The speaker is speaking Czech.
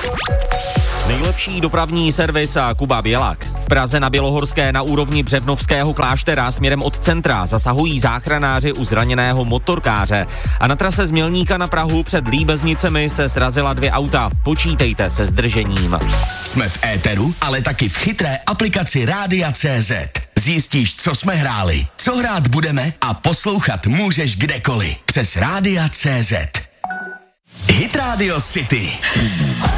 Nejlepší dopravní servis a Kuba Bělak. V Praze na Bělohorské na úrovni Břevnovského kláštera směrem od centra zasahují záchranáři u zraněného motorkáře. A na trase z Mělníka na Prahu před Líbeznicemi se srazila 2 auta. Počítejte se zdržením. Jsme v éteru, ale taky v chytré aplikaci Rádia.cz. Zjistíš, co jsme hráli, co hrát budeme a poslouchat můžeš kdekoliv. Přes Rádia.cz. Hit Radio City.